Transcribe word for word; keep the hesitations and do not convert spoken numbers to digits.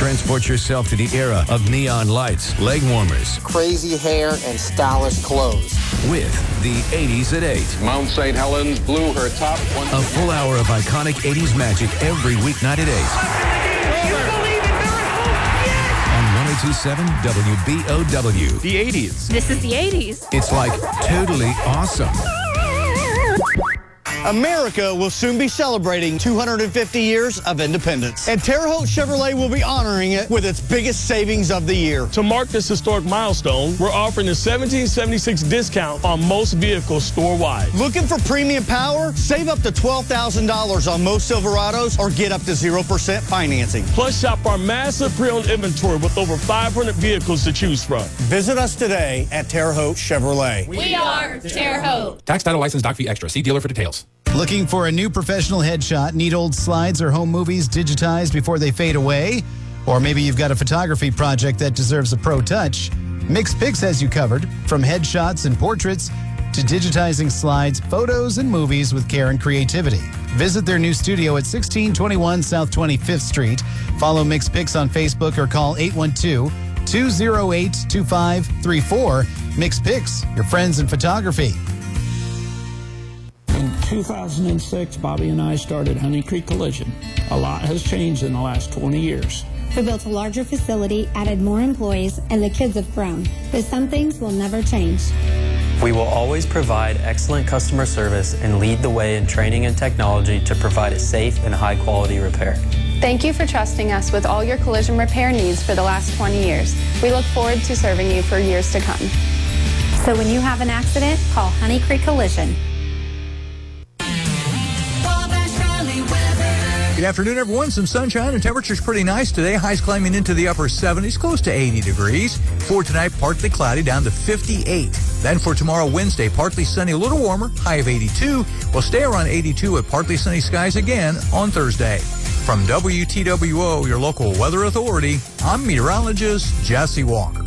Transport yourself to the era of neon lights, leg warmers, crazy hair, and stylish clothes. With the eighties at eight. Mount Saint Helens blew her top one. A full hour of iconic eighties magic every weeknight at eight. You believe in miracles? Yes! On one oh two point seven W B O W. The eighties. This is the eighties. It's like totally awesome. America will soon be celebrating two hundred fifty years of independence, and Terre Haute Chevrolet will be honoring it with its biggest savings of the year. To mark this historic milestone, we're offering a seventeen seventy-six discount on most vehicles store-wide. Looking for premium power? Save up to twelve thousand dollars on most Silverados or get up to zero percent financing. Plus, shop our massive pre-owned inventory with over five hundred vehicles to choose from. Visit us today at Terre Haute Chevrolet. We are Terre Haute. Tax, title, license, doc fee extra. See dealer for details. Looking for a new professional headshot? Need old slides or home movies digitized before they fade away? Or maybe you've got a photography project that deserves a pro touch? MixPix has you covered, from headshots and portraits to digitizing slides, photos, and movies with care and creativity. Visit their new studio at sixteen twenty-one South twenty-fifth Street. Follow MixPix on Facebook or call eight one two, two oh eight, two five three four. MixPix, your friends in photography. In two thousand six, Bobby and I started Honey Creek Collision. A lot has changed in the last twenty years. We built a larger facility, added more employees, and the kids have grown. But some things will never change. We will always provide excellent customer service and lead the way in training and technology to provide a safe and high-quality repair. Thank you for trusting us with all your collision repair needs for the last twenty years. We look forward to serving you for years to come. So when you have an accident, call Honey Creek Collision. Good afternoon, everyone. Some sunshine and temperature's pretty nice today. Highs climbing into the upper seventies, close to eighty degrees. For tonight, partly cloudy, down to fifty-eight. Then for tomorrow, Wednesday, partly sunny, a little warmer, high of eighty-two. We'll stay around eighty-two with partly sunny skies again on Thursday. From W T W O, your local weather authority, I'm meteorologist Jesse Walker.